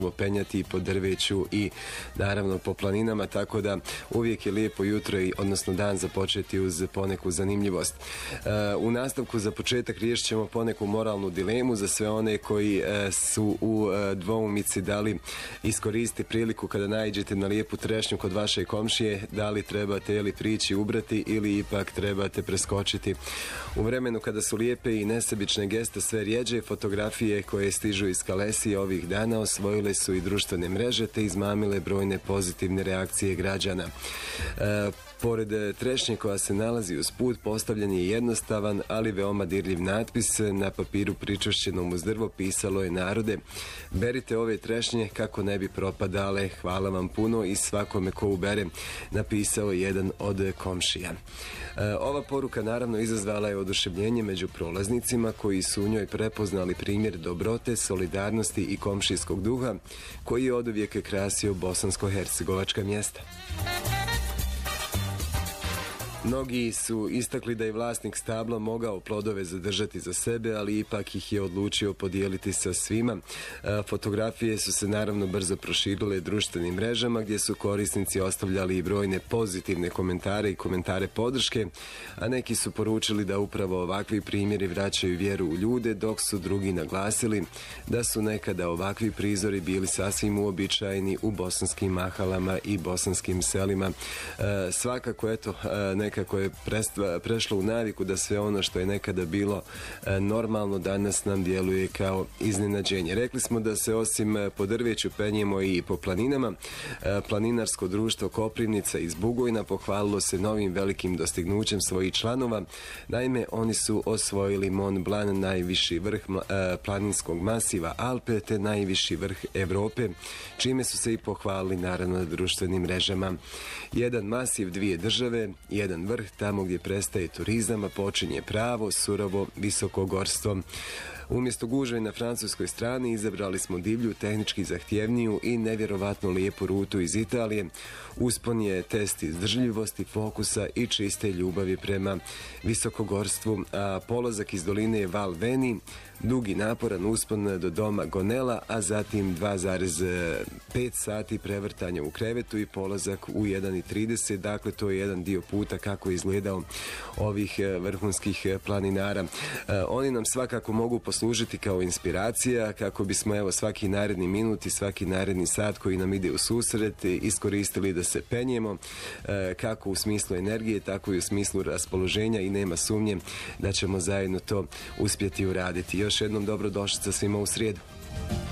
penjati po drveću i naravno po planinama, tako da uvijek je lijepo jutro odnosno dan započeti uz poneku zanimljivost. U nastavku za početak riješit ćemo poneku moralnu dilemu za sve one koji su u dvoumici da li iskoristi priliku kada naiđete na lijepu trešnju kod vaše komšije, da li trebate prići ubrati ili ipak trebate preskočiti. U vremenu kada su lijepe i nesebične geste sve rjeđe, fotografije koje stižu iz Kalesije ovih dana osvojile su i društvene mreže te izmamile brojne pozitivne reakcije građana. Pored trešnje koja se nalazi uz put postavljen je jednostavan, ali veoma dirljiv natpis. Na papiru pričvršćenom uz drvo pisalo je: narode, berite ove trešnje kako ne bi propadale, hvala vam puno i svakome ko ubere, napisao je jedan od komšija. Ova poruka naravno izazvala je oduševljenje među prolaznicima koji su u njoj prepoznali primjer dobrote, solidarnosti i komšijskog duha koji je oduvijek krasio bosansko-hercegovačka mjesta. Mnogi su istakli da je vlasnik stabla mogao plodove zadržati za sebe, ali ipak ih je odlučio podijeliti sa svima. Fotografije su se naravno brzo proširile društvenim mrežama gdje su korisnici ostavljali i brojne pozitivne komentare i komentare podrške, a neki su poručili da upravo ovakvi primjeri vraćaju vjeru u ljude, dok su drugi naglasili da su nekada ovakvi prizori bili sasvim uobičajeni u bosanskim mahalama i bosanskim selima. Svakako, nekako je prešlo u naviku da sve ono što je nekada bilo normalno danas nam djeluje kao iznenađenje. Rekli smo da se osim po drveću penjemo i po planinama. Planinarsko društvo Koprivnica iz Bugojna pohvalilo se novim velikim dostignućem svojih članova. Naime, oni su osvojili Mont Blanc, najviši vrh planinskog masiva Alpe, te najviši vrh Evrope, čime su se i pohvalili naravno na društvenim mrežama. Jedan masiv, dvije države, jedan vrh, tamo gdje prestaje turizam, a počinje pravo, surovo, visokogorstvo. Umjesto gužve na francuskoj strani izabrali smo divlju, tehnički zahtjevniju i nevjerovatno lijepu rutu iz Italije. Uspon je test izdržljivosti, fokusa i čiste ljubavi prema visokogorstvu, a polazak iz doline je Val Veni, dugi naporan uspon do doma Gonela, a zatim 2,5 sati prevrtanja u krevetu i polazak u 1,30, dakle to je jedan dio puta kako je izgledao ovih vrhunskih planinara. Oni nam svakako mogu poslužiti kao inspiracija kako bismo svaki naredni minut i svaki naredni sat koji nam ide u susret iskoristili da se penjemo, kako u smislu energije, tako i u smislu raspoloženja, i nema sumnje da ćemo zajedno to uspjeti uraditi. Još jednom dobrodošlica svima u srijedu.